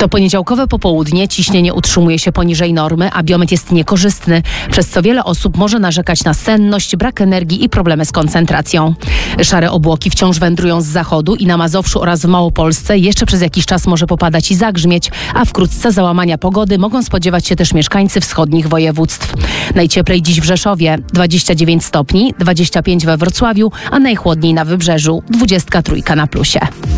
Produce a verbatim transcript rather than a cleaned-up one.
To poniedziałkowe popołudnie ciśnienie utrzymuje się poniżej normy, a biometr jest niekorzystny, przez co wiele osób może narzekać na senność, brak energii i problemy z koncentracją. Szare obłoki wciąż wędrują z zachodu i na Mazowszu oraz w Małopolsce jeszcze przez jakiś czas może popadać i zagrzmieć, a wkrótce załamania pogody mogą spodziewać się też mieszkańcy wschodnich województw. Najcieplej dziś w Rzeszowie dwadzieścia dziewięć stopni, dwadzieścia pięć we Wrocławiu, a najchłodniej na Wybrzeżu dwadzieścia trzy na plusie.